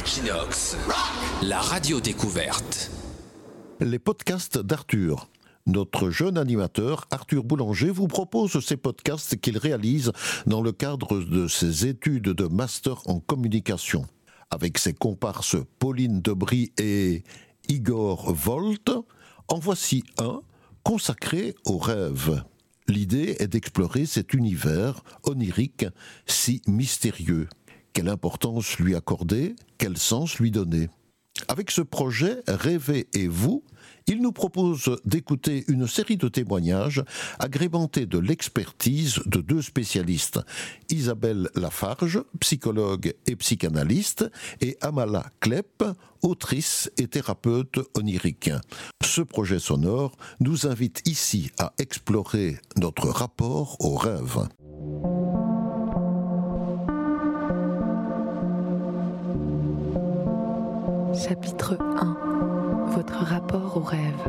Equinox, la radio découverte. Les podcasts d'Arthur. Notre jeune animateur, Arthur Boulanger, vous propose ces podcasts qu'il réalise dans le cadre de ses études de master en communication. Avec ses comparses Pauline Debris et Igor Volt, en voici un consacré aux rêves. L'idée est d'explorer cet univers onirique si mystérieux. Quelle importance lui accorder, quel sens lui donner ? Avec ce projet « Rêver et vous », il nous propose d'écouter une série de témoignages agrémentés de l'expertise de deux spécialistes, Isabelle Lafarge, psychologue et psychanalyste, et Amala Klepp, autrice et thérapeute onirique. Ce projet sonore nous invite ici à explorer notre rapport au rêve. Chapitre 1. Votre rapport au rêve.